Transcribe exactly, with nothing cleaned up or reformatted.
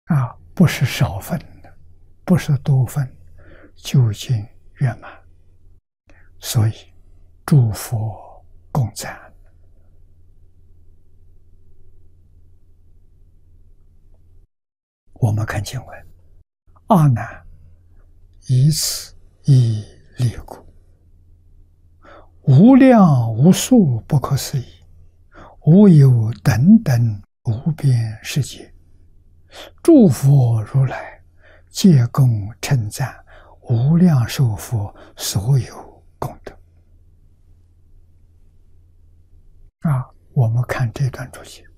啊，不是少分的，不是多分，究竟圆满。所以，诸佛共赞。我们看经文：阿难，以此一利故，无量无数不可思议，无有等等无边世界，诸佛如来皆共称赞无量寿佛所有功德。啊，我们看这段注解。